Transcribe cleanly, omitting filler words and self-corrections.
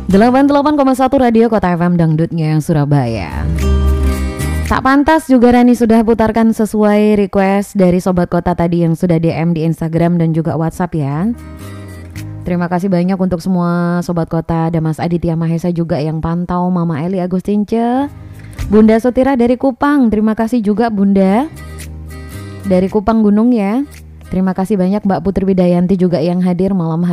88,1 Radio Kota FM Dangdutnya yang Surabaya. Tak pantas juga Rani sudah putarkan sesuai request dari Sobat Kota tadi yang sudah DM di Instagram dan juga WhatsApp ya. Terima kasih banyak untuk semua Sobat Kota. Ada Mas Aditya Mahesa juga yang pantau, Mama Eli Agustince, Bunda Sutira dari Kupang. Terima kasih juga Bunda dari Kupang Gunung ya. Terima kasih banyak Mbak Putri Widayanti juga yang hadir malam hari